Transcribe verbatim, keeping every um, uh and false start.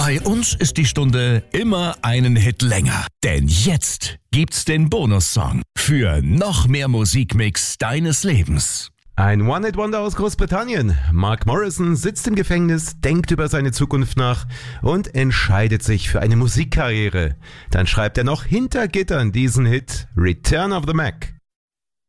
Bei uns ist die Stunde immer einen Hit länger. Denn jetzt gibt's den Bonussong für noch mehr Musikmix deines Lebens. Ein One-Hit-Wonder aus Großbritannien. Mark Morrison sitzt im Gefängnis, denkt über seine Zukunft nach und entscheidet sich für eine Musikkarriere. Dann schreibt er noch hinter Gittern diesen Hit Return of the Mac.